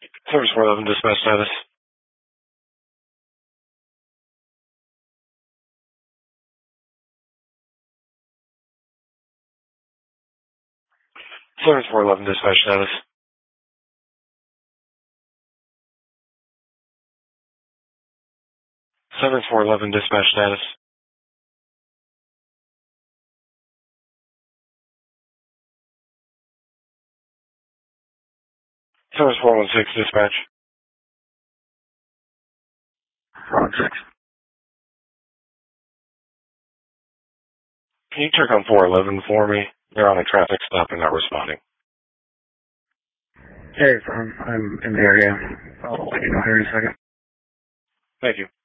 Service 411, dispatch status. Service 411, dispatch status. Service 411, dispatch status. Service 416, dispatch. 416. Can you check on 411 for me? They're on a traffic stop and not responding. Hey, I'm in the area. I'll let you know here in a second. Thank you.